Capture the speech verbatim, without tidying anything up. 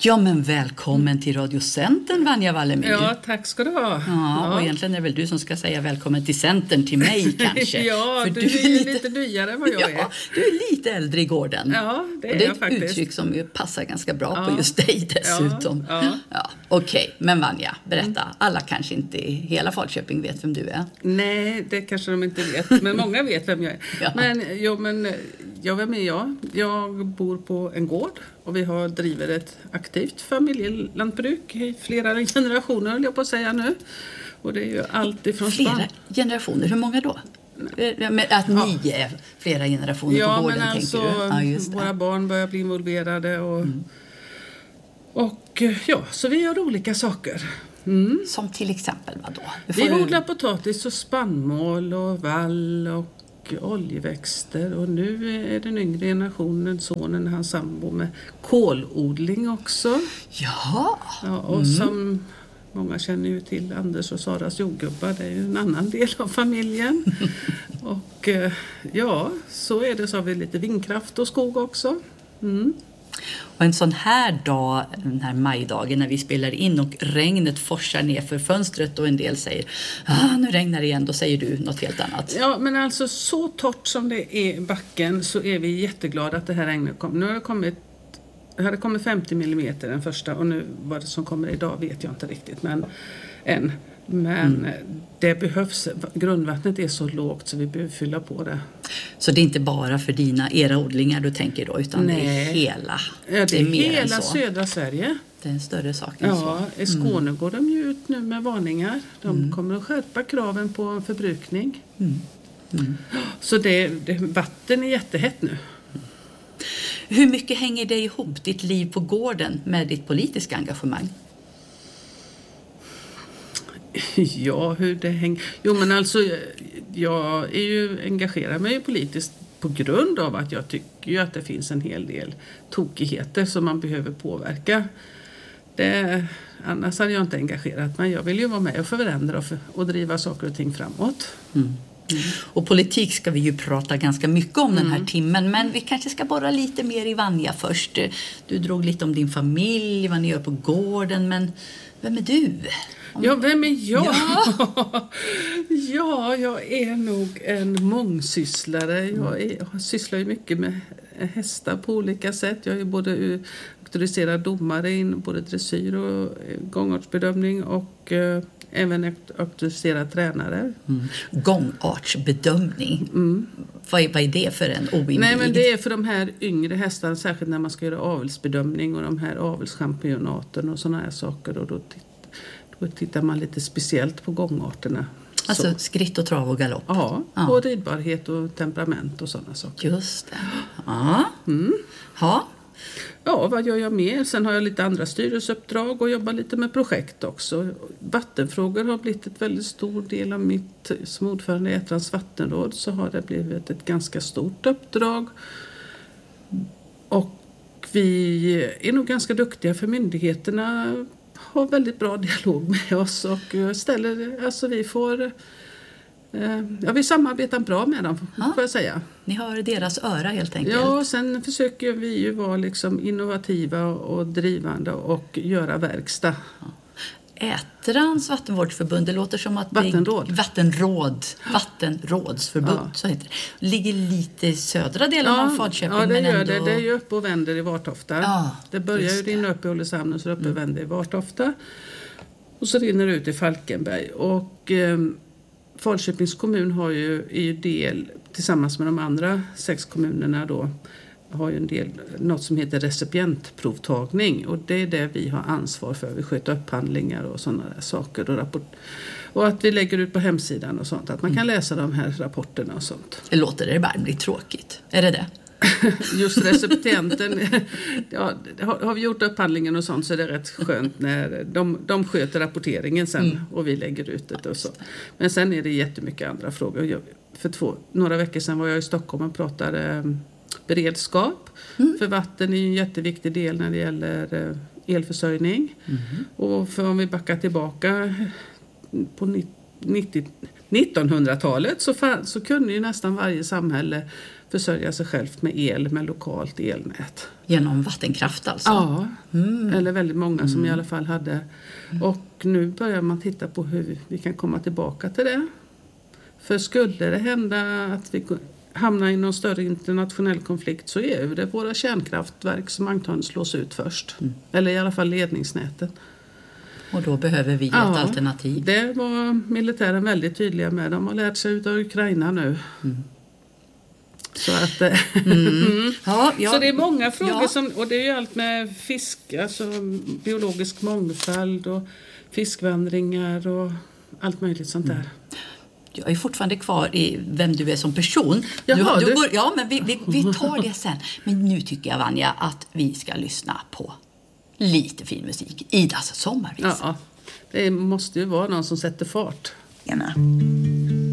Ja, men välkommen till Radio Centern, Vanja Wallemyr. Ja, tack ska du ha. Ja, ja. Och egentligen är det väl du som ska säga välkommen till Centern till mig kanske. ja, För du, du är lite, lite nyare än vad jag ja, är. Du är lite äldre i gården. Ja, det är, och det är jag ett faktiskt. uttryck som ju passar ganska bra ja. på just dig dessutom. Ja, ja. Ja, Okej, okay. Men Vanja, berätta. Alla kanske inte i hela Falköping vet vem du är. Nej, det kanske de inte vet. Men många vet vem jag är. Ja. Men, jo, men ja, vem är jag? Jag bor på en gård. Och vi har driver ett aktivt familjelantbruk i flera generationer, höll jag på att säga nu. Och det är ju allt ifrån Flera span- generationer? Hur många då? Nej. Att ni ja. är flera generationer ja, på gården, men alltså, tänker du? Ja, just det. våra barn börjar bli involverade. Och, mm. och ja, så vi gör olika saker. Mm. Som till exempel vad då? Vi odlar potatis och spannmål och vall och oljeväxter, och nu är den yngre generationen, sonen, hans sambo, med kolodling också. Ja. Ja, och mm. som många känner ju till, Anders och Saras jordgubbar, det är ju en annan del av familjen. Och ja, så är det, så har vi lite vindkraft och skog också. Mm. Och en sån här dag, den här majdagen när vi spelar in och regnet forsar ner för fönstret och en del säger ah, nu regnar det igen, då säger du något helt annat. Ja, men alltså så torrt som det är i backen så är vi jätteglada att det här regnet kom. Nu har det kommit, det hade kommit femtio millimeter den första, och nu vad det som kommer idag vet jag inte riktigt, men än. Men mm. det behövs, grundvattnet är så lågt så vi behöver fylla på det. Så det är inte bara för dina, era odlingar du tänker då, utan Nej. det är hela? Ja, det är, det är hela så. Södra Sverige. Det är en större sak än ja, så. Ja, i Skåne mm. går de ju ut nu med varningar. De mm. kommer att skärpa kraven på förbrukning. Mm. Mm. Så det, det, vatten är jättehett nu. Hur mycket hänger det ihop, ditt liv på gården, med ditt politiska engagemang? Ja, hur det hänger... Jo, men alltså, jag är ju engagerad mig politiskt på grund av att jag tycker ju att det finns en hel del tokigheter som man behöver påverka. Det, annars hade jag inte engagerat mig. Jag vill ju vara med och förändra och, för, och driva saker och ting framåt. Mm. Mm. Och politik ska vi ju prata ganska mycket om mm. den här timmen, men vi kanske ska borra lite mer i Vanja först. Du drog lite om din familj, vad ni gör på gården, men vem är du? Om... Ja, vem är jag? Ja. ja, jag är nog en mångsysslare. Jag, är, jag sysslar ju mycket med hästar på olika sätt. Jag är både auktoriserad domare in både dressyr och gångartsbedömning, och eh, även auktoriserad tränare. Mm. Gångartsbedömning. Mm. Vad, är, vad är det för en oinvigd? Nej, men det är för de här yngre hästarna, särskilt när man ska göra avelsbedömning och de här avelschampionaten och såna här saker, och då Då tittar man lite speciellt på gångarterna. Alltså så. Skritt och trav och galopp? Ja, ja, och ridbarhet och temperament och sådana saker. Just det. Ja. Mm. Ja. Ja, vad gör jag mer? Sen har jag lite andra styrelseuppdrag och jobbar lite med projekt också. Vattenfrågor har blivit ett väldigt stor del av mitt, som ordförande i Ättrans vattenråd så har det blivit ett ganska stort uppdrag. Och vi är nog ganska duktiga, för myndigheterna har väldigt bra dialog med oss och ställer, alltså vi får, eh, ja, vi samarbetar bra med dem, ja. får jag säga. Ni har deras öra helt enkelt. Ja, och sen försöker vi ju vara liksom innovativa och drivande och göra verkstad. Ja. Ättrans vattenvårdsförbund, det låter som att Vattenråd. Det, vattenråd, vattenrådsförbund, ja. Så heter det. Ligger lite i södra delen ja, av Falköping. Ja, det men gör ändå... det. Det är ju uppe och vänder i Vartofta. Ja, det börjar ju rinna upp i Ulricehamn och så uppe och mm. vänder i Vartofta. Och så rinner det ut i Falkenberg. Och eh, Falköpings kommun har ju, är ju del, tillsammans med de andra sex kommunerna då, har ju en del, något som heter recipientprovtagning, och det är det vi har ansvar för. Vi sköter upphandlingar och sådana där saker och rapport, och att vi lägger ut på hemsidan och sånt, att man kan läsa de här rapporterna och sånt. Det låter det bara bli tråkigt. Är det det? Just recipienten, ja, har, har vi gjort upphandlingen och sånt så är det rätt skönt när de, de sköter rapporteringen sen mm. och vi lägger ut det och så. Men sen är det jättemycket andra frågor. Jag, för två, några veckor sedan var jag i Stockholm och pratade beredskap. Mm. För vatten är ju en jätteviktig del när det gäller elförsörjning. Mm. Och för om vi backar tillbaka på nittio, nittonhundratalet så, fann, så kunde ju nästan varje samhälle försörja sig självt med el, med lokalt elnät. Genom vattenkraft alltså? Ja, mm. eller väldigt många som mm. i alla fall hade. Och nu börjar man titta på hur vi kan komma tillbaka till det. För skulle det hända att vi hamnar i någon större internationell konflikt så är det våra kärnkraftverk som antagligen slås ut först. Mm. Eller i alla fall ledningsnätet. Och då behöver vi ett ja, alternativ. Det var militären väldigt tydliga med. De har lärt sig ut av Ukraina nu. Mm. Så att mm. ja, ja. Så det är många frågor ja. som, och det är ju allt med fisk, alltså biologisk mångfald och fiskvandringar och allt möjligt sånt där. Mm. Jag är fortfarande kvar i vem du är som person. Jaha, du, du... Du går, ja, men vi, vi, vi tar det sen. Men nu tycker jag, Vanja, att vi ska lyssna på lite fin musik. Idas sommarvisa. Ja, det måste ju vara någon som sätter fart. Gärna.